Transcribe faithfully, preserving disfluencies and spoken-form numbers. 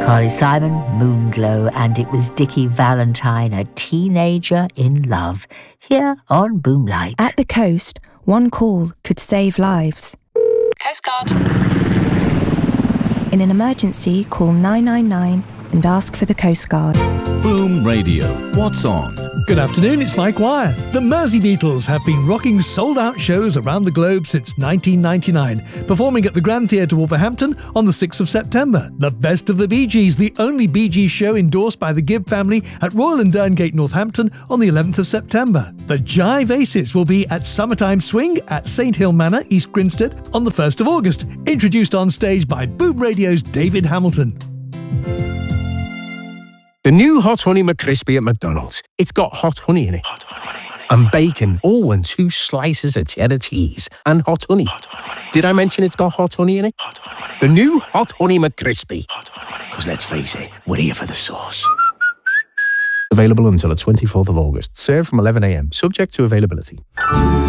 Carly Simon, Moonglow, and it was Dickie Valentine, a teenager in love, here on Boomlight. At the coast, one call could save lives. Coast Guard. In an emergency, call nine nine nine and ask for the Coast Guard. Boom Radio. What's on? Good afternoon, it's Mike Wire. The Mersey Beatles have been rocking sold-out shows around the globe since nineteen ninety-nine, performing at the Grand Theatre Wolverhampton on the sixth of September. The Best of the Bee Gees, the only Bee Gees show endorsed by the Gibb family at Royal and Derngate, Northampton on the eleventh of September. The Jive Aces will be at Summertime Swing at Saint Hill Manor, East Grinstead on the first of August, introduced on stage by Boom Radio's David Hamilton. The new Hot Honey McCrispy at McDonald's. It's got hot honey in it. Hot honey. And bacon. Oh, and two slices of cheddar cheese. And hot honey. Hot honey. Did I mention it's got hot honey in it? Hot honey. The new Hot Honey McCrispy. Because let's face it, we're here for the sauce. Available until the twenty-fourth of August. Served from eleven a m. Subject to availability.